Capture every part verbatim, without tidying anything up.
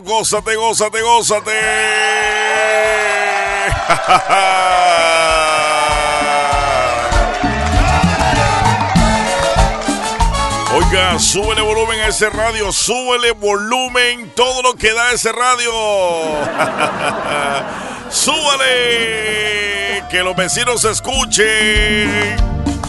gózate, gózate, gózate. Oiga, súbele volumen a ese radio, súbele volumen, todo lo que da ese radio. Súbale, que los vecinos escuchen.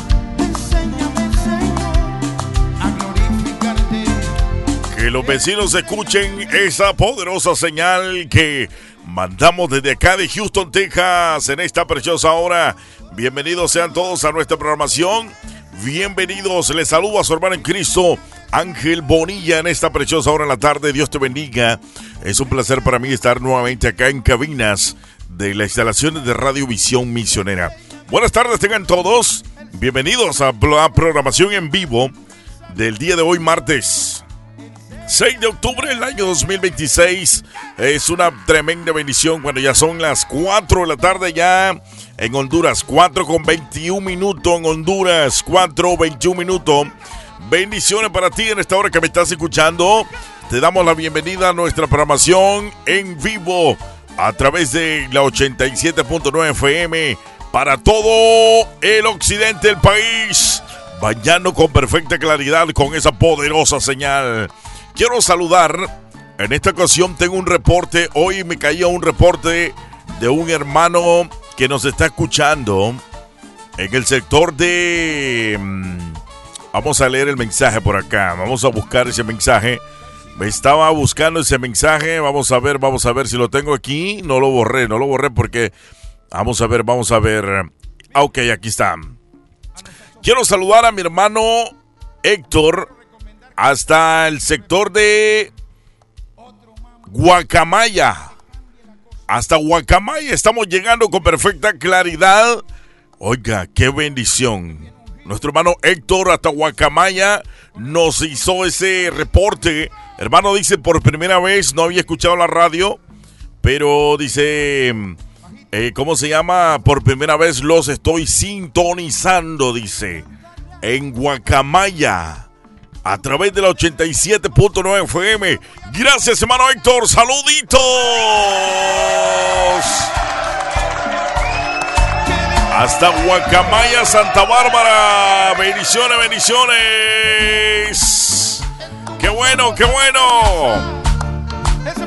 Que los vecinos escuchen esa poderosa señal que mandamos desde acá de Houston, Texas, en esta preciosa hora. Bienvenidos sean todos a nuestra programación. Bienvenidos, les saludo a su hermano en Cristo, Ángel Bonilla, en esta preciosa hora en la tarde. Dios te bendiga. Es un placer para mí estar nuevamente acá en cabinas de las instalaciones de Radio Visión Misionera. Buenas tardes tengan todos. Bienvenidos a la programación en vivo del día de hoy, martes seis de octubre del año dos mil veintiséis. Es una tremenda bendición cuando ya son las cuatro de la tarde ya en Honduras. cuatro con veintiún minutos en Honduras. cuatro veintiún minutos. Bendiciones para ti en esta hora que me estás escuchando. Te damos la bienvenida a nuestra programación en vivo a través de la ochenta y siete punto nueve F M para todo el occidente del país. Bañando con perfecta claridad con esa poderosa señal. Quiero saludar, en esta ocasión tengo un reporte, hoy me caía un reporte de un hermano que nos está escuchando en el sector de... Vamos a leer el mensaje por acá, vamos a buscar ese mensaje. Me estaba buscando ese mensaje, vamos a ver, vamos a ver si lo tengo aquí. No lo borré, no lo borré porque... Vamos a ver, vamos a ver. Ok, aquí está. Quiero saludar a mi hermano Héctor hasta el sector de Guacamaya. Hasta Guacamaya estamos llegando con perfecta claridad. Oiga, qué bendición. Nuestro hermano Héctor hasta Guacamaya nos hizo ese reporte. Hermano dice, por primera vez no había escuchado la radio, pero dice, eh, ¿cómo se llama? Por primera vez los estoy sintonizando, dice, en Guacamaya. A través de la ochenta y siete punto nueve F M. Gracias, hermano Héctor. ¡Saluditos! Hasta Guacamaya, Santa Bárbara. Bendiciones, bendiciones. ¡Qué bueno, qué bueno! Ese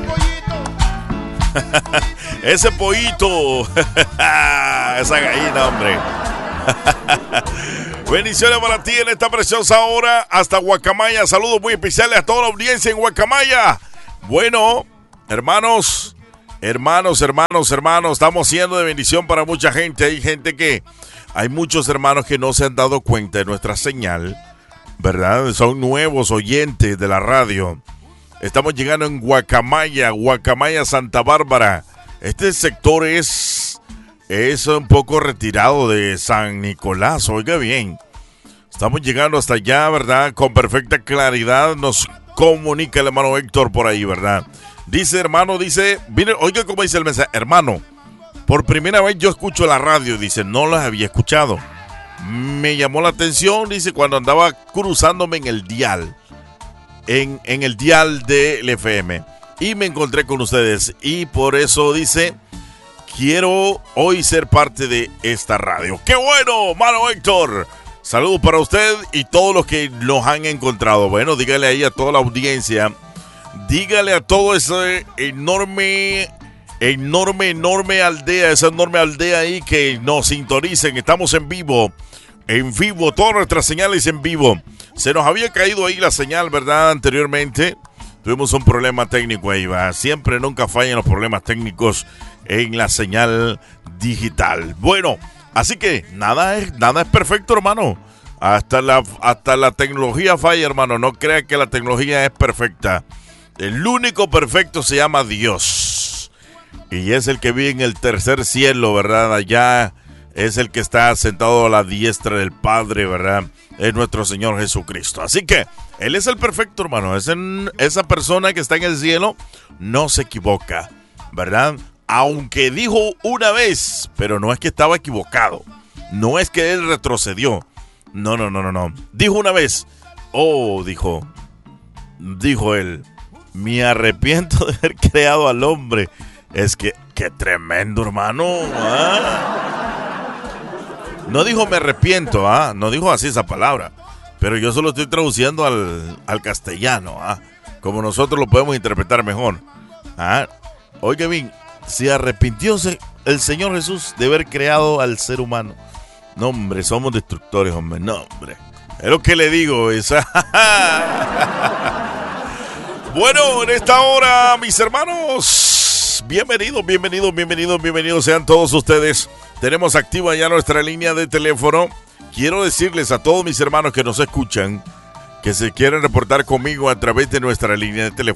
pollito. Ese pollito. Esa gallina, hombre. Bendiciones para ti en esta preciosa hora hasta Guacamaya. Saludos muy especiales a toda la audiencia en Guacamaya. Bueno, hermanos, hermanos, hermanos, hermanos, estamos siendo de bendición para mucha gente. Hay gente que, hay muchos hermanos que no se han dado cuenta de nuestra señal, ¿verdad? Son nuevos oyentes de la radio. Estamos llegando en Guacamaya, Guacamaya, Santa Bárbara. Este sector es... Es un poco retirado de San Nicolás, oiga bien. Estamos llegando hasta allá, ¿verdad? Con perfecta claridad nos comunica el hermano Héctor por ahí, ¿verdad? Dice, hermano, dice, mire, oiga cómo dice el mensaje. Hermano, por primera vez yo escucho la radio, dice, no las había escuchado. Me llamó la atención, dice, cuando andaba cruzándome en el dial, en, en el dial del F M. Y me encontré con ustedes y por eso dice... Quiero hoy ser parte de esta radio. ¡Qué bueno, mano Héctor! Saludos para usted y todos los que nos han encontrado. Bueno, dígale ahí a toda la audiencia. Dígale a todo ese enorme, enorme, enorme aldea, esa enorme aldea ahí que nos sintonicen. Estamos en vivo, en vivo, todas nuestras señales en vivo. Se nos había caído ahí la señal, ¿verdad? Anteriormente tuvimos un problema técnico ahí, va. Siempre, nunca fallan los problemas técnicos en la señal digital. Bueno, así que nada es, nada es perfecto, hermano. Hasta la, hasta la tecnología falla, hermano. No crea que la tecnología es perfecta. El único perfecto se llama Dios. Y es el que vive en el tercer cielo, ¿verdad? Allá es el que está sentado a la diestra del Padre, ¿verdad? Es nuestro Señor Jesucristo. Así que Él es el perfecto, hermano. Es en, esa persona que está en el cielo no se equivoca, ¿verdad? Aunque dijo una vez, pero no es que estaba equivocado. No es que él retrocedió. No, no, no, no, no. Dijo una vez. Oh, dijo. Dijo él. Me arrepiento de haber creado al hombre. Es que, qué tremendo, hermano. ¿Ah? No dijo me arrepiento, ¿ah? No dijo así esa palabra. Pero yo solo estoy traduciendo al, al castellano, ¿ah? Como nosotros lo podemos interpretar mejor. ¿Ah? Oiga bien, se arrepintió el Señor Jesús de haber creado al ser humano. No, hombre, somos destructores, hombre. No, hombre. Es lo que le digo. Esa. Bueno, en esta hora, mis hermanos, bienvenidos, bienvenidos, bienvenidos, bienvenidos sean todos ustedes. Tenemos activa ya nuestra línea de teléfono. Quiero decirles a todos mis hermanos que nos escuchan que se quieren reportar conmigo a través de nuestra línea de teléfono.